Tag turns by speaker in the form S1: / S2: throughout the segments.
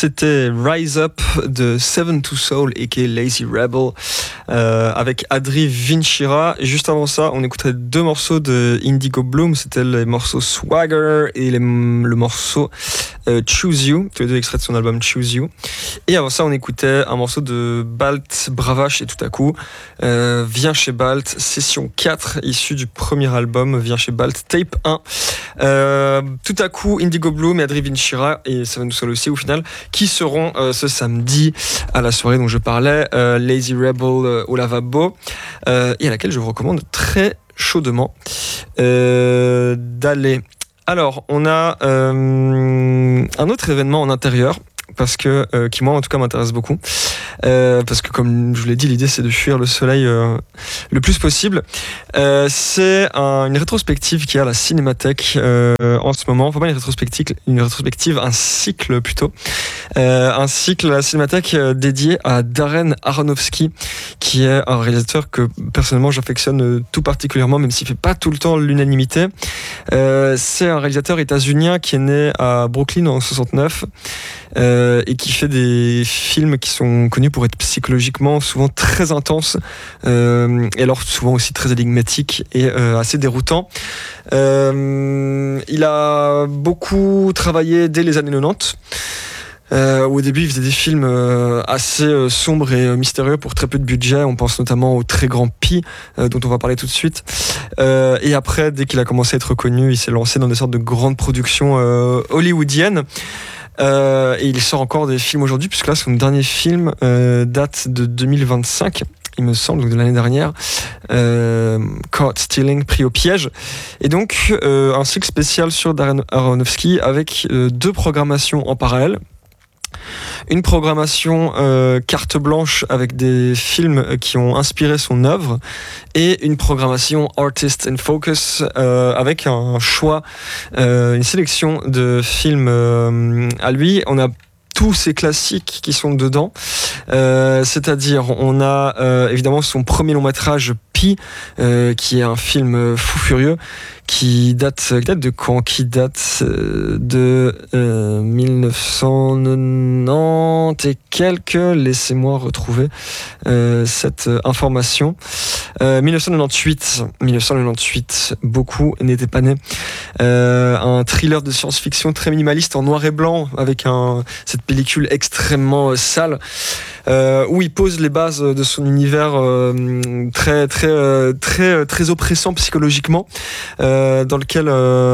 S1: c'était Rise Up de Seven to Soul et qui est Lazy Rebel avec Adri Vinchira. Et juste avant ça, on écouterait deux morceaux de Indigo Bloom. C'était les morceaux Swagger et le morceau Choose You, tous les deux extraits de son album Choose You. Et avant ça, on écoutait un morceau de Balt Bravache et Tout à coup Viens chez Balt, session 4, issue du premier album Viens chez Balt, tape 1. Tout à coup, Indigo Bloom et Adri Vinchira et Seven to Soul aussi au final, qui seront ce samedi à la soirée dont je parlais, Lazy Rebel au Lavabo, et à laquelle je vous recommande très chaudement d'aller. Alors, on a un autre événement en intérieur, parce que qui moi en tout cas m'intéresse beaucoup, parce que comme je vous l'ai dit, l'idée c'est de fuir le soleil le plus possible. C'est une rétrospective qui est à la Cinémathèque en ce moment, enfin pas une rétrospective, un cycle plutôt, un cycle à la Cinémathèque dédié à Darren Aronofsky, qui est un réalisateur que personnellement j'affectionne tout particulièrement, même s'il fait pas tout le temps l'unanimité. C'est un réalisateur états-unien qui est né à Brooklyn en 69 et qui fait des films qui sont connus pour être psychologiquement souvent très intenses et alors souvent aussi très énigmatiques et assez déroutants. Il a beaucoup travaillé dès les années 90. Au début, il faisait des films assez sombres et mystérieux pour très peu de budget. On pense notamment au Très Grand Pi, dont on va parler tout de suite. Et après, dès qu'il a commencé à être reconnu, il s'est lancé dans des sortes de grandes productions hollywoodiennes. Et il sort encore des films aujourd'hui, puisque là, son dernier film date de 2025. Il me semble, donc de l'année dernière, Caught Stealing, pris au piège. Et donc, un cycle spécial sur Darren Aronofsky avec deux programmations en parallèle. Une programmation carte blanche avec des films qui ont inspiré son œuvre et une programmation Artist in Focus avec un choix, une sélection de films à lui. On a tous ces classiques qui sont dedans, c'est-à-dire on a évidemment son premier long métrage Pi, qui est un film fou furieux qui date de quand? Qui date de 1990 et quelques. Laissez-moi retrouver cette information. 1998, beaucoup n'étaient pas nés. Un thriller de science-fiction très minimaliste en noir et blanc avec cette pellicule extrêmement sale. Où il pose les bases de son univers très oppressant psychologiquement, dans lequel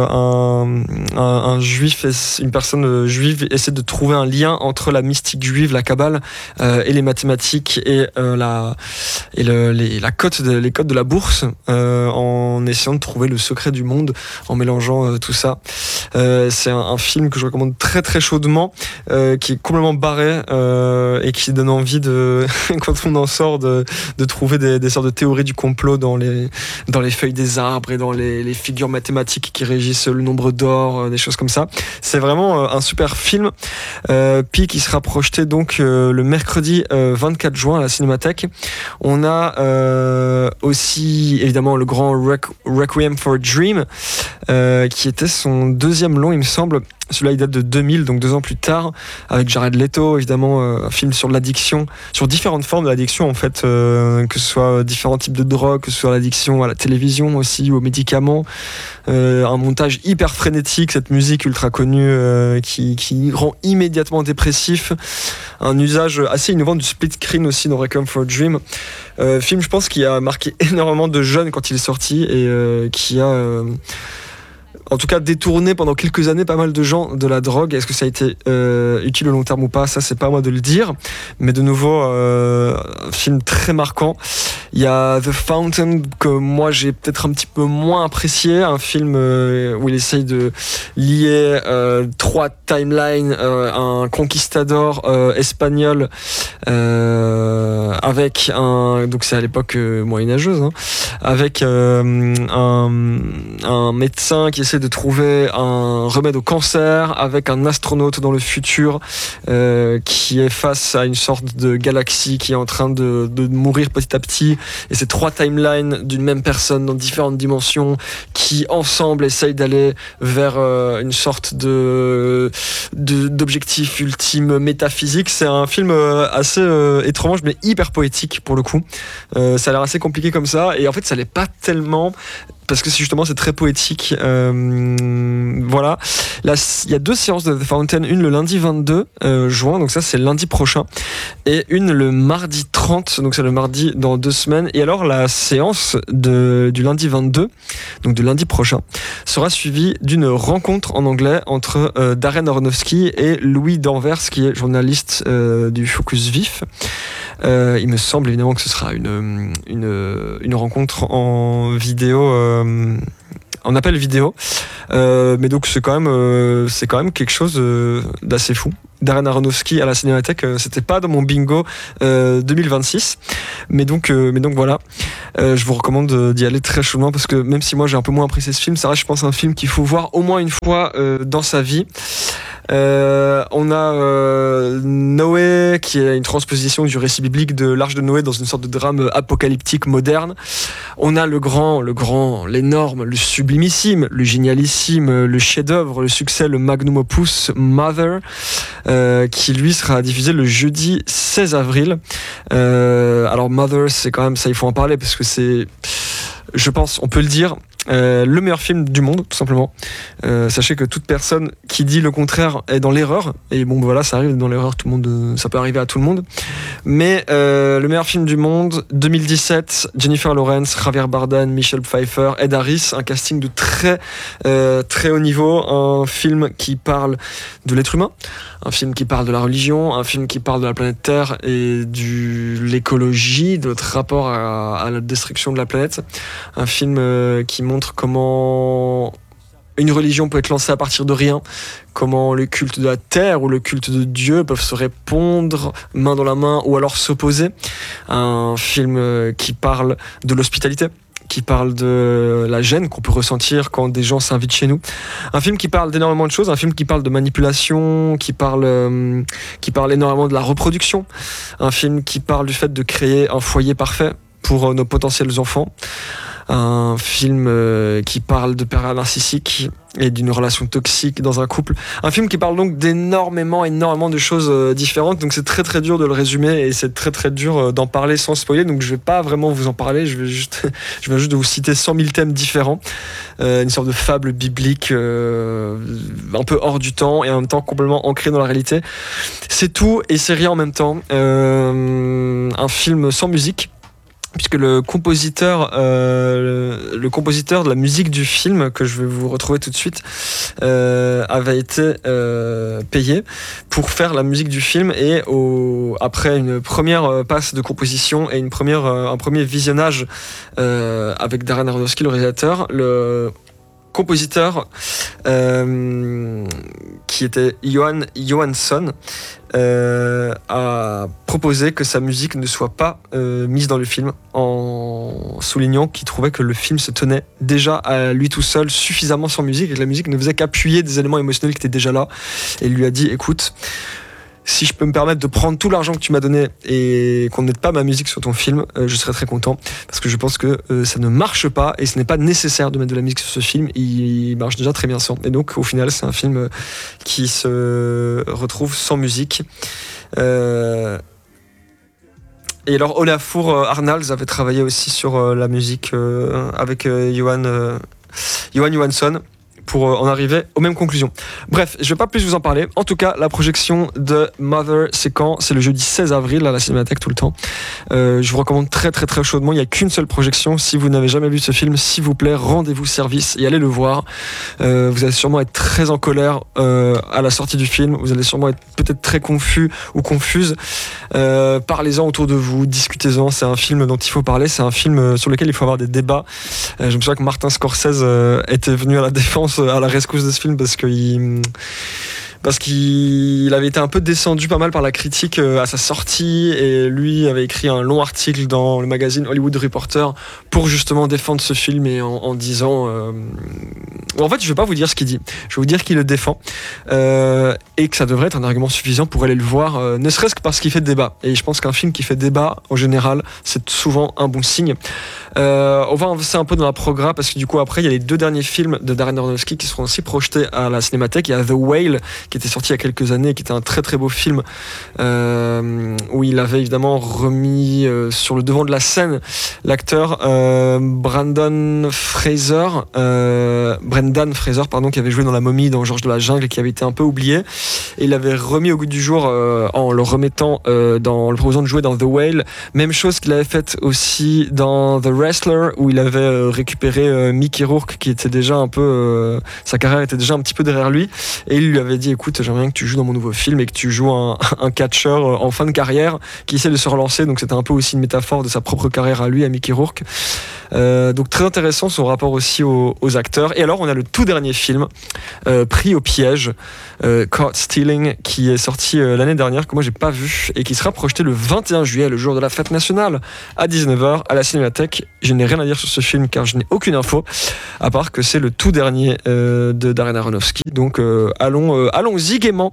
S1: un juif, une personne juive essaie de trouver un lien entre la mystique juive, la Kabbale, et les mathématiques et les codes de la bourse, en essayant de trouver le secret du monde, en mélangeant tout ça. C'est un film que je recommande très très chaudement, qui est complètement barré et qui donne envie de quand on en sort de trouver des sortes de théories du complot dans les feuilles des arbres et dans les figures mathématiques qui régissent le nombre d'or, des choses comme ça. C'est vraiment un super film. Pi qui sera projeté donc le mercredi 24 juin à la Cinémathèque. On a aussi évidemment le grand Requiem for a Dream, qui était son deuxième long, il me semble. Celui-là, il date de 2000, donc 2 ans plus tard, avec Jared Leto, évidemment, un film sur l'addiction, sur différentes formes de l'addiction, en fait, que ce soit différents types de drogues, que ce soit l'addiction à la télévision aussi, aux médicaments, un montage hyper frénétique, cette musique ultra connue qui rend immédiatement dépressif, un usage assez innovant du split screen aussi dans Requiem for a Dream. Film, je pense, qui a marqué énormément de jeunes quand il est sorti et qui a... en tout cas détourné pendant quelques années pas mal de gens de la drogue. Est-ce que ça a été utile au long terme ou pas? Ça, c'est pas à moi de le dire. Mais de nouveau, un film très marquant. Il y a The Fountain, que moi j'ai peut-être un petit peu moins apprécié. Un film où il essaye de lier 3 timelines, un conquistador espagnol avec donc c'est à l'époque moyenâgeuse, hein, avec un médecin qui essaie de trouver un remède au cancer, avec un astronaute dans le futur qui est face à une sorte de galaxie qui est en train de mourir petit à petit, et c'est 3 timelines d'une même personne dans différentes dimensions qui ensemble essayent d'aller vers une sorte de d'objectif ultime métaphysique. C'est un film assez étrange mais hyper poétique pour le coup. Ça a l'air assez compliqué comme ça et en fait ça l'est pas tellement parce que c'est très poétique. Voilà. Là, il y a 2 séances de The Fountain, une le lundi 22 juin, donc ça c'est lundi prochain, et une le mardi 30, donc c'est le mardi dans 2 semaines. Et alors la séance du lundi 22, donc du lundi prochain, sera suivie d'une rencontre en anglais entre Darren Aronofsky et Louis Danvers, qui est journaliste du Focus Vif. Il me semble évidemment que ce sera une rencontre en vidéo, en appel vidéo, mais donc c'est quand même quelque chose d'assez fou. Darren Aronofsky à la Cinémathèque, c'était pas dans mon bingo 2026, mais donc voilà, je vous recommande d'y aller très chaudement parce que même si moi j'ai un peu moins apprécié ce film, ça reste je pense un film qu'il faut voir au moins une fois dans sa vie. On a Noé qui est une transposition du récit biblique de l'Arche de Noé dans une sorte de drame apocalyptique moderne. On a le grand, l'énorme, le sublimissime, le génialissime, le chef-d'œuvre, le succès, le magnum opus Mother, qui lui sera diffusé le jeudi 16 avril. Alors Mother, c'est quand même ça, il faut en parler parce que c'est, je pense, on peut le dire, le meilleur film du monde, tout simplement. Sachez que toute personne qui dit le contraire est dans l'erreur. Et bon, voilà, ça arrive dans l'erreur, tout le monde, ça peut arriver à tout le monde. Mais le meilleur film du monde, 2017, Jennifer Lawrence, Javier Bardem, Michelle Pfeiffer, Ed Harris, un casting de très haut niveau, un film qui parle de l'être humain, un film qui parle de la religion, un film qui parle de la planète Terre et de l'écologie, de notre rapport à la destruction de la planète, un film qui montre comment une religion peut être lancée à partir de rien, comment le culte de la terre ou le culte de Dieu peuvent se répondre main dans la main ou alors s'opposer. Un film qui parle de l'hospitalité, qui parle de la gêne qu'on peut ressentir quand des gens s'invitent chez nous. Un film qui parle d'énormément de choses, un film qui parle de manipulation, qui parle énormément de la reproduction, un film qui parle du fait de créer un foyer parfait pour nos potentiels enfants. Un film qui parle de père narcissique et d'une relation toxique dans un couple. Un film qui parle donc d'énormément de choses différentes. Donc c'est très dur de le résumer et c'est très dur d'en parler sans spoiler. Donc je vais pas vraiment vous en parler. Je vais juste de vous citer 100 000 thèmes différents. Une sorte de fable biblique un peu hors du temps et en même temps complètement ancré dans la réalité. C'est tout et c'est rien en même temps. Un film sans musique, puisque le compositeur de la musique du film, que je vais vous retrouver tout de suite, avait été payé pour faire la musique du film et après une première passe de composition et un premier visionnage avec Darren Aronofsky, le réalisateur, le compositeur qui était Johan Johansson a proposé que sa musique ne soit pas mise dans le film, en soulignant qu'il trouvait que le film se tenait déjà à lui tout seul suffisamment sans musique et que la musique ne faisait qu'appuyer des éléments émotionnels qui étaient déjà là. Et il lui a dit, écoute, si je peux me permettre de prendre tout l'argent que tu m'as donné et qu'on ne mette pas ma musique sur ton film, je serais très content, parce que je pense que ça ne marche pas et ce n'est pas nécessaire de mettre de la musique sur ce film, il marche déjà très bien sans. Et donc au final c'est un film qui se retrouve sans musique. Et alors Olafur Arnalds avait travaillé aussi sur la musique avec Johan Johansson, pour en arriver aux mêmes conclusions. Bref, je vais pas plus vous en parler. En tout cas, la projection de Mother, c'est quand ? C'est le jeudi 16 avril à la Cinémathèque tout le temps. Je vous recommande très chaudement. Il n'y a qu'une seule projection. Si vous n'avez jamais vu ce film, s'il vous plaît, rendez-vous service et allez le voir. Vous allez sûrement être très en colère à la sortie du film. Vous allez sûrement être peut-être très confus ou confuse. Parlez-en autour de vous, discutez-en. C'est un film dont il faut parler. C'est un film sur lequel il faut avoir des débats. Je me souviens que Martin Scorsese était venu à la défense, à la rescousse de ce film parce qu'il avait été un peu descendu pas mal par la critique à sa sortie, et lui avait écrit un long article dans le magazine Hollywood Reporter pour justement défendre ce film et en disant en fait je vais pas vous dire ce qu'il dit, je vais vous dire qu'il le défend et que ça devrait être un argument suffisant pour aller le voir, ne serait-ce que parce qu'il fait débat, et je pense qu'un film qui fait débat en général c'est souvent un bon signe. On va avancer un peu dans la programme parce que du coup après il y a les 2 derniers films de Darren Aronofsky qui seront aussi projetés à la Cinémathèque. Il y a The Whale qui était sorti il y a quelques années, qui était un très très beau film, où il avait évidemment remis sur le devant de la scène l'acteur Brendan Fraser, qui avait joué dans La Momie, dans Georges de la Jungle, et qui avait été un peu oublié. Et il l'avait remis au goût du jour en le remettant dans le proposant de jouer dans The Whale. Même chose qu'il avait faite aussi dans The Wrestler, où il avait récupéré Mickey Rourke, qui était déjà un peu sa carrière était déjà un petit peu derrière lui, et il lui avait dit écoute, j'aimerais bien que tu joues dans mon nouveau film et que tu joues un catcheur en fin de carrière qui essaie de se relancer. Donc c'était un peu aussi une métaphore de sa propre carrière à lui, à Mickey Rourke. Donc très intéressant son rapport aussi aux acteurs. Et alors on a le tout dernier film, Pris au piège, Caught Stealing, qui est sorti l'année dernière, que moi j'ai pas vu, et qui sera projeté le 21 juillet, le jour de la fête nationale, à 19h à la Cinémathèque. Je n'ai rien à dire sur ce film car je n'ai aucune info, à part que c'est le tout dernier de Darren Aronofsky. Donc allons-y gaiement.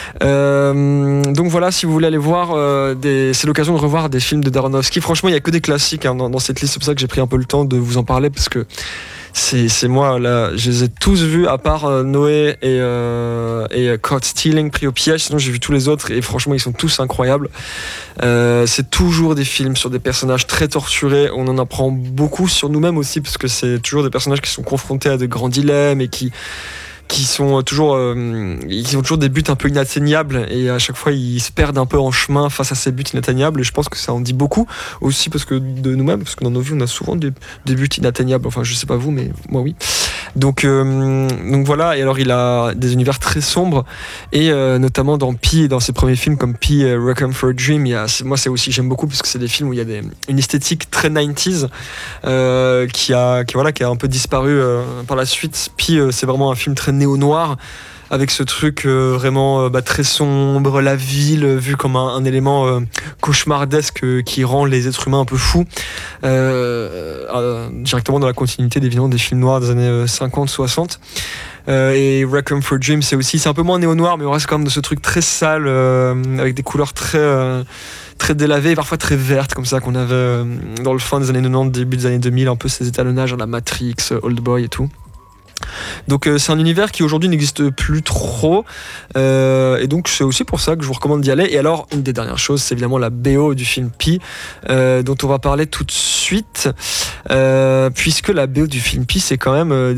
S1: Donc voilà, si vous voulez aller voir, c'est l'occasion de revoir des films de Darren Aronofsky. Franchement, il n'y a que des classiques dans cette liste, c'est pour ça que j'ai pris un peu le temps de vous en parler, parce que c'est moi là, je les ai tous vus à part Noé et Caught Stealing, Pris au piège. Sinon j'ai vu tous les autres et franchement ils sont tous incroyables. C'est toujours des films sur des personnages très torturés. On en apprend beaucoup sur nous-mêmes aussi, parce que c'est toujours des personnages qui sont confrontés à de grands dilemmes et qui sont toujours ils ont toujours des buts un peu inatteignables, et à chaque fois ils se perdent un peu en chemin face à ces buts inatteignables. Et je pense que ça en dit beaucoup aussi, parce que de nous-mêmes, parce que dans nos vies on a souvent des buts inatteignables. Enfin, je sais pas vous, mais moi oui. Donc voilà. Et alors il a des univers très sombres, et notamment dans Pi et dans ses premiers films comme Pi, Requiem for a Dream, moi c'est aussi j'aime beaucoup, parce que c'est des films où il y a une esthétique très 90s qui a un peu disparu par la suite. Pi, c'est vraiment un film très néo-noir, avec ce truc vraiment très sombre, la ville vue comme un élément cauchemardesque qui rend les êtres humains un peu fous, directement dans la continuité des films noirs des années 50-60. Et Requiem for a Dream, c'est un peu moins néo-noir, mais on reste quand même de ce truc très sale, avec des couleurs très délavées, parfois très vertes, comme ça, qu'on avait dans le fin des années 90, début des années 2000, un peu ces étalonnages à la Matrix, Old Boy et tout. Donc c'est un univers qui aujourd'hui n'existe plus trop, et donc c'est aussi pour ça que je vous recommande d'y aller. Et alors une des dernières choses, c'est évidemment la BO du film Pi, dont on va parler tout de suite, puisque la BO du film Pi, c'est quand même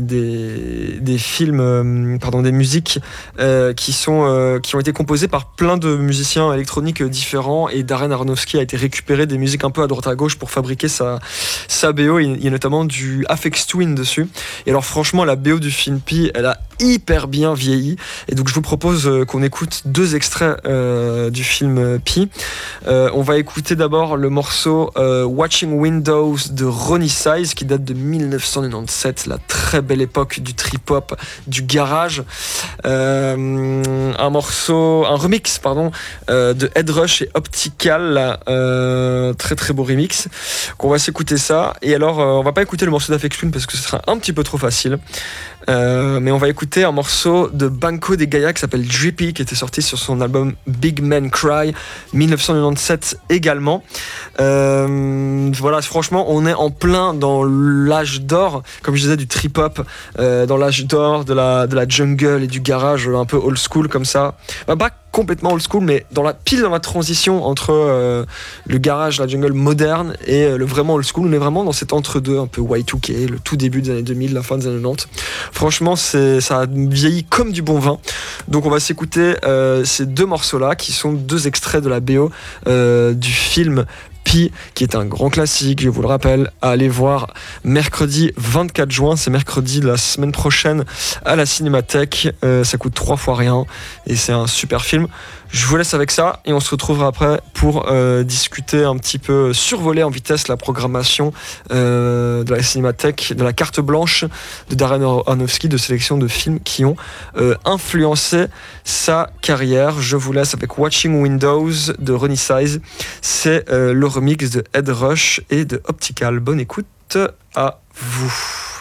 S1: des films, des musiques qui ont été composées par plein de musiciens électroniques différents, et Darren Aronofsky a été récupéré des musiques un peu à droite à gauche pour fabriquer sa BO. Il y a notamment du Aphex Twin dessus. Et alors franchement, la BO du film Pi, elle a hyper bien vieilli, et donc je vous propose qu'on écoute 2 extraits du film Pi. On va écouter d'abord le morceau Watching Windows de Ronnie Size, qui date de 1997, la très belle époque du trip-hop, du garage. Un remix de Ed Rush et Optical, très très beau remix, qu'on va s'écouter ça. Et alors on va pas écouter le morceau d'Aphex Twin parce que ce sera un petit peu trop facile, mais on va écouter un morceau de Banco de Gaia qui s'appelle Drippy, qui était sorti sur son album Big Man Cry 1997 également. Voilà, franchement on est en plein dans l'âge d'or, comme je disais, du trip-hop, dans l'âge d'or de la jungle et du garage un peu old school comme ça, pas complètement old school, mais pile dans la transition entre le garage, la jungle moderne et le vraiment old school. On est vraiment dans cet entre-deux un peu Y2K, le tout début des années 2000, la fin des années 90. Franchement, ça a vieilli comme du bon vin. Donc on va s'écouter ces 2 morceaux-là, qui sont 2 extraits de la BO du film Pi, qui est un grand classique, je vous le rappelle, à aller voir mercredi 24 juin, c'est mercredi de la semaine prochaine à la Cinémathèque. Ça coûte 3 fois rien et c'est un super film. Je vous laisse avec ça et on se retrouvera après pour discuter un petit peu, survoler en vitesse la programmation de la Cinémathèque, de la carte blanche de Darren Aronofsky, de sélection de films qui ont influencé sa carrière. Je vous laisse avec Watching Windows de Ronnie Size. C'est le remix de Ed Rush et de Optical. Bonne écoute à vous.